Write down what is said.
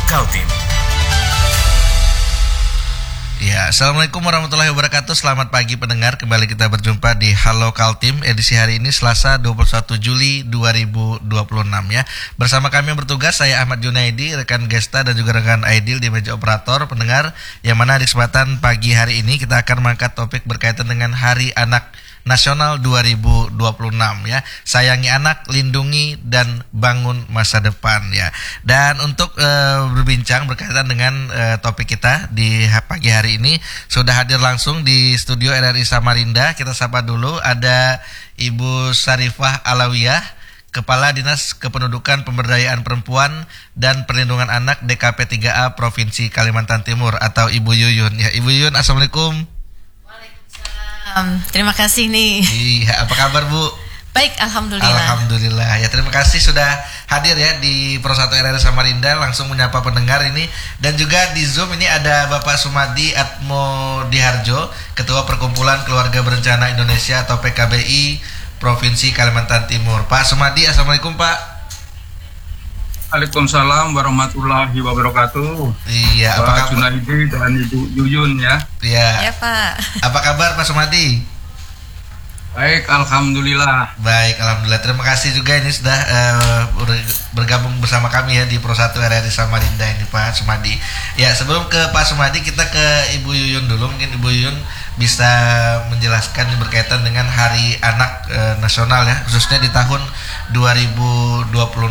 Kaltim. Ya, Assalamualaikum warahmatullahi wabarakatuh. Selamat pagi pendengar, kembali kita berjumpa di Halo Kaltim edisi hari ini Selasa 21 Juli 2026 ya. Bersama kami yang bertugas, saya Ahmad Junaidi, rekan Gesta dan juga rekan Aidil di meja operator pendengar. Yang mana di kesempatan pagi hari ini kita akan mengangkat topik berkaitan dengan Hari Anak Nasional 2026 ya. Sayangi anak, lindungi dan bangun masa depan ya. Dan untuk berbincang berkaitan dengan topik kita di pagi hari ini sudah hadir langsung di studio RRI Samarinda. Kita sapa dulu, ada Ibu Sarifah Alawiyah, Kepala Dinas Kependudukan Pemberdayaan Perempuan dan Perlindungan Anak DKP 3A Provinsi Kalimantan Timur atau Ibu Yuyun ya. Ibu Yuyun, Assalamualaikum. Terima kasih nih. Iya, apa kabar Bu? Baik, alhamdulillah. Alhamdulillah. Ya, terima kasih sudah hadir ya di Pro 1 RRI Samarinda, langsung menyapa pendengar ini. Dan juga di Zoom ini ada Bapak Sumadi Atmo Diharjo, Ketua Perkumpulan Keluarga Berencana Indonesia atau PKBI Provinsi Kalimantan Timur. Pak Sumadi, Assalamualaikum Pak. Waalaikumsalam warahmatullahi wabarakatuh. Iya, Pak Junaidi dan Ibu Yuyun ya. Iya. Ya Pak. Apa kabar Pak Sumadi? Baik, alhamdulillah. Baik, alhamdulillah. Terima kasih juga ini sudah bergabung bersama kami ya di Pro 1 RRI Samarinda ini Pak Sumadi. Ya, sebelum ke Pak Sumadi kita ke Ibu Yuyun dulu. Mungkin Ibu Yuyun bisa menjelaskan berkaitan dengan Hari Anak Nasional ya, khususnya di tahun 2026